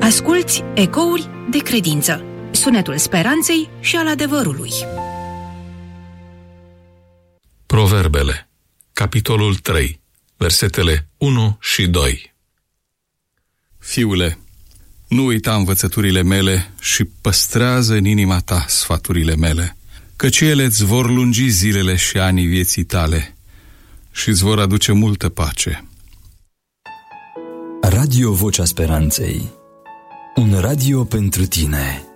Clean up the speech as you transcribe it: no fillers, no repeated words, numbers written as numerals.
Asculți Ecouri de credință, sunetul speranței și al adevărului. Proverbele, capitolul 3, versetele 1 și 2. Fiule, nu uita învățăturile mele și păstrează în inima ta sfaturile mele, căci ele îți vor lungi zilele și anii vieții tale și îți vor aduce multă pace. Radio Vocea Speranței, un radio pentru tine.